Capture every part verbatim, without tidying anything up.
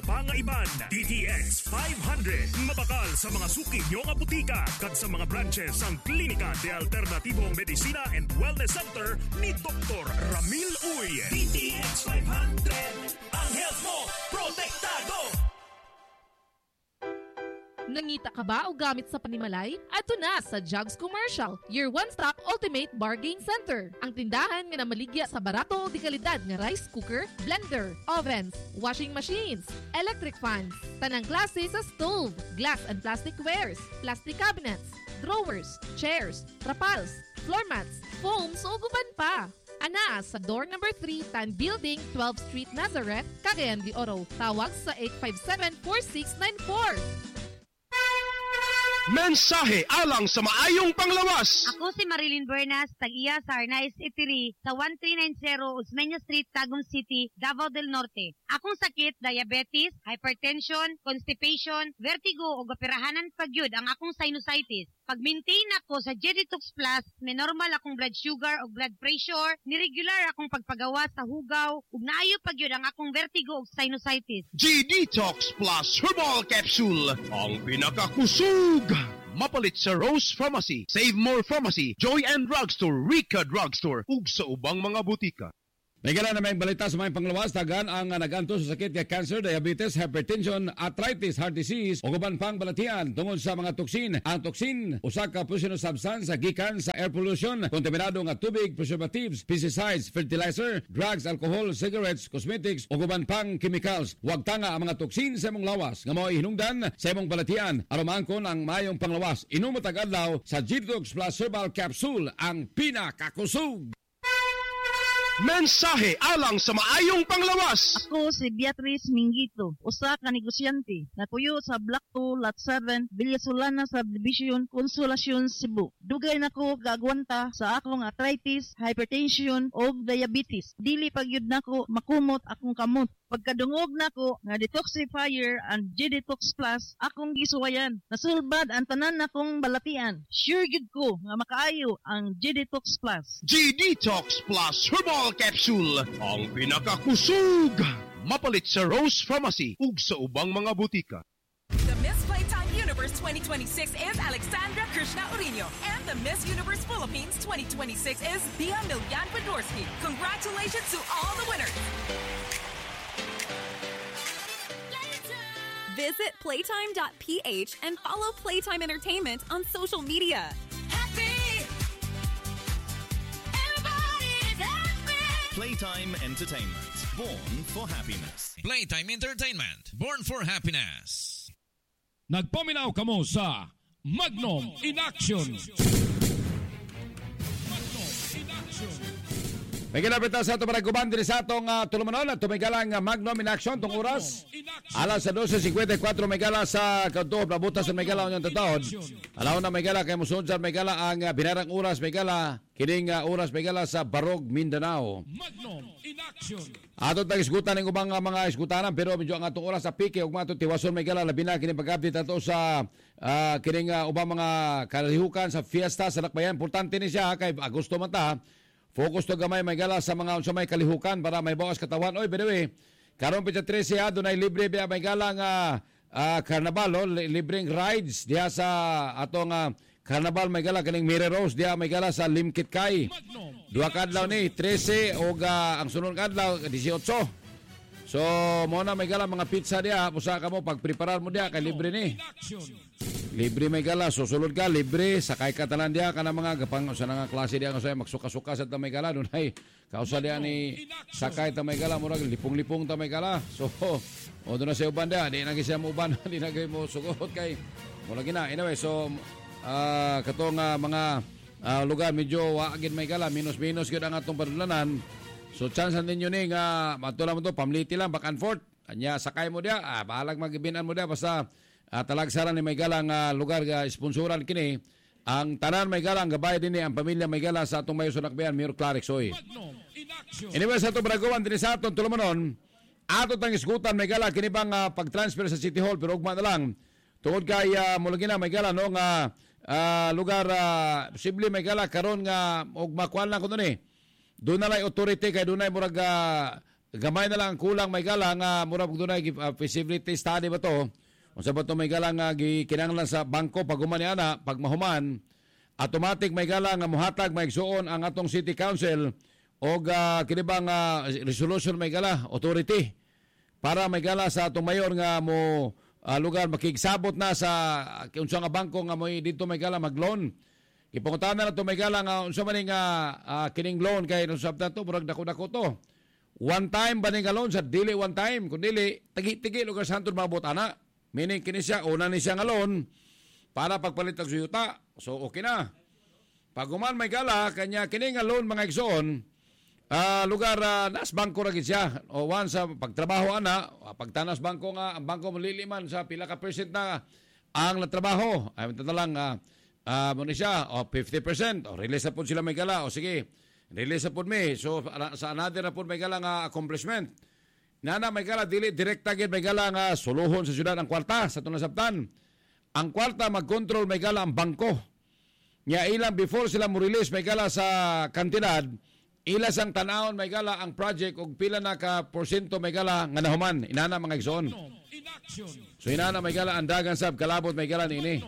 pangaiban. D T X five hundred. Mabakal sa mga suki nyo nga butika kag sa mga branches ang Klinika de Alternatibong Medicina and Wellness Center ni Doktor Ramil Uy. D T X five hundred. Ang health mo, protektado! Nangita ka ba o gamit sa panimalay? Ato na sa Jugs Commercial, your one-stop ultimate bargain center. Ang tindahan nga namaligya sa barato o di kalidad nga rice cooker, blender, ovens, washing machines, electric fans, tanang klase sa stove, glass and plastic wares, plastic cabinets, drawers, chairs, trapals, floor mats, foams o guban pa. Ana sa door number three, Tan Building, twelfth Street, Nazareth, Cagayan de Oro. Tawag sa eight five seven, four six nine four. Mensahe alang sa maayong panglawas. Ako si Marilyn Bernas, tag-iya sa Arnaiz Eatery sa one three nine zero Osmeña Street, Tagum City, Davao del Norte. Akong sakit, diabetes, hypertension, constipation, vertigo o gapirahanan pagyud ang akong sinusitis. Pag-maintain ako sa G-Detox Plus, may normal akong blood sugar o blood pressure, niregular akong pagpagawa sa hugaw, ug naayo pagyud ang akong vertigo o sinusitis. G-Detox Plus Herbal Capsule, ang pinakakusog. Mapalit sa Rose Pharmacy, Save More Pharmacy, Joy and Drugstore, Rica Drugstore, ug sa ubang mga butika. Nagala na may balita sa may panglawas, tagan ang naganto sa sakit kay cancer, diabetes, hypertension, arthritis, heart disease, o guban pang balatian tungod sa mga toksin. Ang toksin, usa ka poisonous substance gikan sa air pollution, kontaminado nga tubig, preservatives, pesticides, fertilizer, drugs, alcohol, cigarettes, cosmetics, o guban pang chemicals. Huwag tanga ang mga toksin sa imong lawas nga mao hinungdan sa imong balatian aron maangkon ang mayong panglawas. Inom mo tag-adlaw sa G-Detox Plus Herbal Capsule, ang pinakakusog. Mensahe alang sa maayong panglawas. Ako si Beatrice Mingito, usa ka negosyante na puyo sa Block two, Lot seven, Villasolana Subdivision, Consolacion, Cebu. Dugay nako gagwanta sa akong arthritis, hypertension o diabetes. Dili pagyud nako makumot akong kamot. Pagkadungog nako nga detoxifier and G-Detox Plus, akong gisuwayan. Nasulbad ang tanan nakong balatian. Sure gid ko nga makaayo ang G-Detox Plus. G-Detox Plus Herbal Capsule, ang pinakakusog. Mapalit sa Rose Pharmacy ug sa ubang mga butika. The Miss Playtime Universe twenty twenty-six is Alexandra Krishna Urino, and the Miss Universe Philippines twenty twenty-six is Bia Milyan Podorski. Congratulations to all the winners. Visit playtime dot p h and follow Playtime Entertainment on social media. Happy! Everybody's happy! Playtime Entertainment, born for happiness. Playtime Entertainment, born for happiness. Nagpaminaw kamo sa Magnum in Action. Magnum in Action. May kinapita sa ito paraguban din sa itong uh, tulumanon at tumigalang uh, Magnum in Action itong oras. Alas sa twelve fifty-four may gala sa kanto, nabutas sa may gala unyang tatawad. Alaw na may gala kay musunod sa may gala ang uh, binarang oras may gala, kining uh, oras may gala sa Barog, Mindanao. Magnum in Action. Ato tag isgutan ng ubang uh, mga isgutanan pero medyo ang atong oras sa pike ug mato tiwason may gala labi na kining pag-update ato sa uh, kining uh, ubang mga kalihukan sa fiesta sa Lakbayan. Importante ni siya kay Agosto man ta. Focus to gamay may gala sa mga unsa may kalihukan para may bawas katawan. Oy, by the way, karon pa trese ha dunay libre biya may gala nga uh, carnival, oh, libreng rides diha sa atong uh, carnival may gala kaning Mary Rose diha may gala sa Limkit Kay. Duha ka adlaw ni trese og uh, ang sunod ka adlaw eighteen. So mo na may gala mga pizza diha, usa ka mo pagpreparar mo diha kay libre ni. Libre may gala, susulod ka, libre, sakay ka tanan diya, ka na mga gapang sa nga klase diya, kasi magsuka-suka sa tamay gala, doon ay, kausa diya ni sakay tamay gala, murag lipong-lipong tamay gala. So, o doon na siya uban diya, di na siya mo uban, di na kayo mo sugot kay, mula gina. Anyway, so, uh, katong uh, mga uh, lugar, medyo waagin may gala, minus-minus yun ang atong padulanan. So, chance ninyo ni nga, matula mo to, pamliti lang, back and forth. Anya, sakay mo diya, ah, bahalag magibinan mo diya, basta, Uh, talagsaran ni may galang uh, lugar ga uh, sponsoran kini ang tanan may galang gabay din ni ang pamilya may gala sa atong mayo sa Nakbayan Mayor Clarix oy. Anyway sa atong braguan din sa atong tulumanon ato tang isgutan may gala kini bang uh, pag-transfer sa City Hall pero ugma na lang tungod kay uh, mulagi na may gala no nga uh, lugar uh, posible may gala karon nga ugma kuan lang kuno ni doon na lay authority kay doon na murag uh, gamay na lang ang kulang may gala nga mura pag dunay uh, feasibility study ba to? Unsa ba to may gala nga gikinahanglan sa bangko pag human ana, pag mahuman, automatic may gala nga mohatag may igsuon ang atong City Council o uh, kini bang uh, resolution may gala authority para may gala sa atong mayor nga mo uh, lugar makigsabot na sa uh, unsa nga bangko nga mo dito may gala mag-loan. Ipangutan na to may gala nga unsa man nga uh, kining loan kay unsa sabta to murag dako-dako to. One time ba nga loan sa dili one time kun dili tigi-tigi lugar sa hantod mabot ana. Meaning kini siya una ni siya nga loan para pagpalit og suyuta. So okay na. Pag human may gala kanya kini nga loan mga igsoon uh, lugar uh, nas bangko ra gid siya. O once sa pagtrabaho ana, pagtanas bangko nga ang bangko maliliman sa pila ka percent na ang natrabaho. Ay ta lang uh, uh, mo ni siya o fifty percent o release na po sila may gala o sige release na po me so sa another na po may gala nga accomplishment nana may gala dili direkta gid may gala nga suluhon sa syudad ang kwarta sa tunang sabtan ang kwarta mag-control may gala ang bangko nya ilang before sila mo release may gala sa kantidad ila sang tanawon may gala ang project og pila na ka porsyento may gala nga nahuman inana mga igsoon so inana may gala ang dagan sab kalabot may gala niini.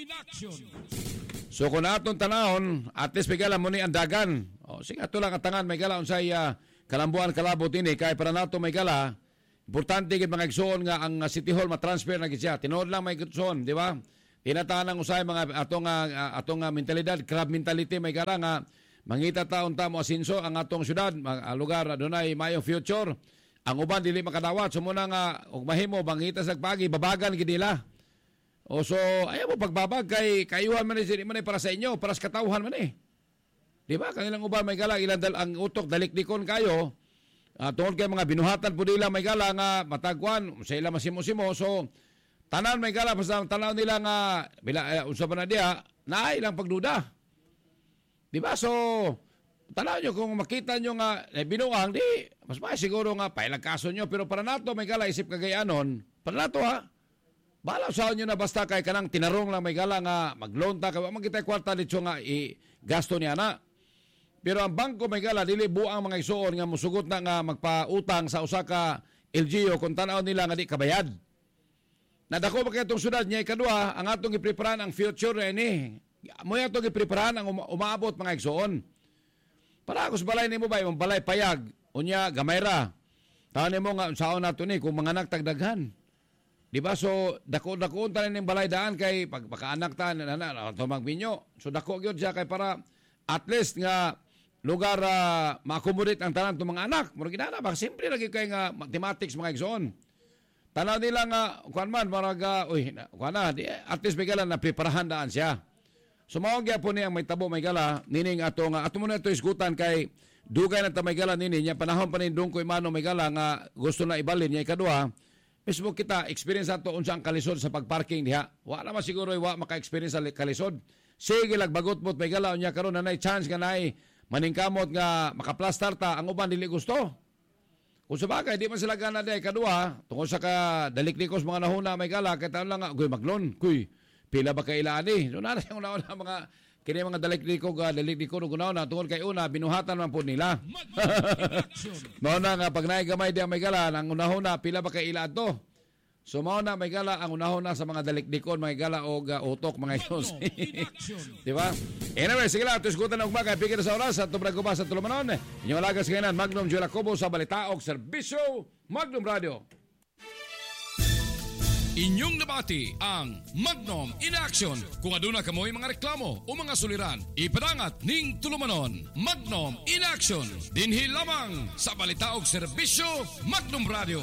So kung atong tanahon, at least may gala mo ni ang dagan. O, sige, ato lang katangan, may gala unsay uh, kalambuan kalabot ini kay para nato may gala, importante gid mga igsoon nga ang uh, City Hall matransfer na gid siya. Tinuod lang may igsoon, di ba? Tinatahan ang usay mga atong uh, atong uh, mentalidad, crab mentality may gala nga mangita taon ta mo asinso ang atong syudad, uh, lugar adunay mayong future. Ang uban dili makadawat, sumuna nga og mahimo mangita sa pagi babagan gid nila. O so, ayaw mo pagbabag kay kayuhan man ni man para sa inyo, para sa katawhan man eh. Di ba? Kanilang uban may gala, ilan dal ang utok, dalikdikon kayo, uh, tungkol kay mga binuhatan po nila may gala nga matagwan, sa ila masimo-simo. So, tanan may gala, basta tanaw nila nga, bila, uh, unsa ba na diya, na ilang pagduda. Di ba? So, tanaw nyo, kung makita nyo nga, eh, binuang, di, mas may siguro nga, pailang kaso nyo, pero para nato may gala, isip kagayanon, para nato ha, bala sa nyo na basta kay kanang tinarong lang may gala nga mag-loan ta kay magkita kwarta dito nga i-gasto niya na. Pero ang bangko may gala dili buang mga igsoon nga musugot na nga magpautang sa usa ka L G U kung tan-aw nila nga di kabayad. Nadako ba kay itong syudad niya ikaduha ang atong ipreparahan ang future ini. Mo atong ipreparahan ang uma- umaabot mga igsoon. Para ako sa balay nimo ba yung balay payag unya gamay ra. Taon nimo nga saon nato ni kung mga nagtagdaghan. Di ba? So, dako-dako tanin ng balay daan kay pag makaanak ta na na to magbinyo. So, dako gyud siya kay para at least nga lugar uh, ma-accommodate ang tanan tong mga anak. Murag ginana ba simple lagi kay nga mathematics mga igsoon. Tanaw nila nga kuan man marag uh, uy, kuan na di, at least may gala na preparahan daan siya. So, mao gyapon ni ang may tabo may gala nining ato nga ato mo na ito isgutan kay dugay na ta may gala nini nya panahon pa ni dungko imano may gala nga gusto na ibalin niya ikaduha. Mismo kita, experience ato unsa ang kalisod sa pagparking diha. Wa naman siguro wa maka-experience sa kalisod. Sige lag bagot mot may gala unya karon nanay chance nga nay maningkamot nga makaplastar ta ang uban dili gusto. Kung sabagay di man sila gana day kadua tungod sa ka daliklikos mga nahuna may gala kay taon lang nga kuy maglon kuy pila ba kay ilani. So na yung una mga kini mga daliklikog uh, daliklikog gunaw na tungod kay una binuhatan man pud nila. Mao na nga pag naay gamay di ang may gala ang unahuna pila ba kay ila adto. So mao na may gala ang unahon na sa mga dalikdikon may gala og uh, utok mga iyon. Di ba? Anyway, sige lang, tusgutan og mga pigil sa oras at tubrag ko ba sa tulumanon. Inyong alagas ngayon Magnum Joel Acobo sa Balitaog Serbisyo Magnum Radio. Inyong nabati ang Magnum in Action. Kung aduna kamoy mga reklamo o mga suliran, ipadangat ning tulumanon. Magnum in Action. Dinhi lamang sa Balitaog Serbisyo Magnum Radio.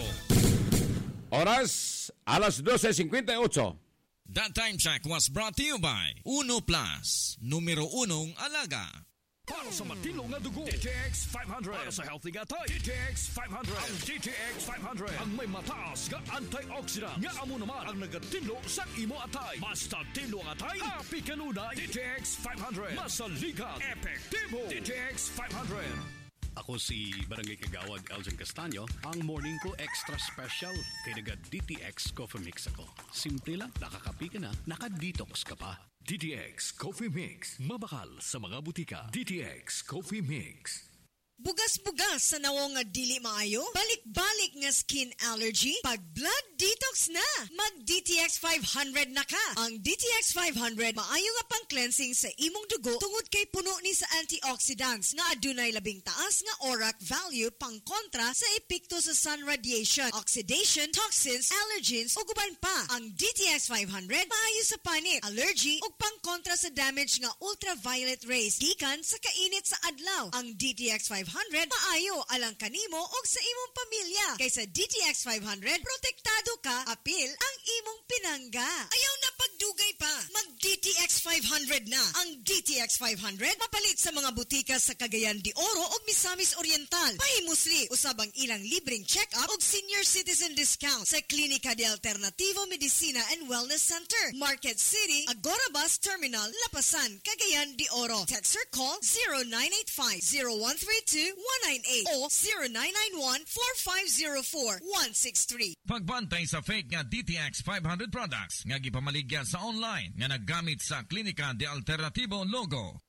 Oras, alas twelve fifty-eight. That time check was brought to you by Uno Plus, numero unong alaga. Para sa matilong na dugo, D T X five hundred. Para sa healthy gatay, D T X five hundred. Ang D T X five hundred ang may mataas nga antioxidant nga amo naman ang nagatinlo sa imo atay. Basta tinlo ang atay, happy kanunay. D T X five hundred. Masaligat, epektibo. D T X five hundred. Ako si Barangay Kagawad Elgin Castaño, ang morning ko extra special kay naga D T X Coffee Mix ako. Simple lang, nakakapi ka na, naka-detox ka pa. D T X Coffee Mix. Mabakal sa mga butika. D T X Coffee Mix. Bugas-bugas sa nawo nga dili maayo, balik-balik nga skin allergy, pag blood detox na. Mag-D T X five hundred na ka. Ang D T X five hundred maayo nga pang-cleansing sa imong dugo tungod kay puno ni sa antioxidants nga adunay labing taas nga O R A C value pang kontra sa epekto sa sun radiation, oxidation, toxins, allergens ug uban pa. Ang D T X five hundred maayo sa panit, allergy ug pang kontra sa damage nga ultraviolet rays gikan sa kainit sa adlaw. Ang D T X five hundred maayo alang kanimo ug sa imong pamilya. Kaysa D T X five hundred protektado ka apil ang imong pinangga. Ayaw na pagdugay pa. Mag D T X five hundred na. Ang D T X five hundred mapalit sa mga butika sa Cagayan de Oro ug Misamis Oriental. Pahimusli usab ang ilang libreng check-up ug senior citizen discount sa Klinika de Alternativo Medicina and Wellness Center, Market City, Agora Bus Terminal, Lapasan, Cagayan de Oro. Text or call zero nine eight five, zero one three two, one nine eight o zero nine nine one, four five zero four, one six three. Pagbantay sa fake nga D T X five hundred products nga gipamaligya sa online nga naggamit sa Klinika de Alternativo logo.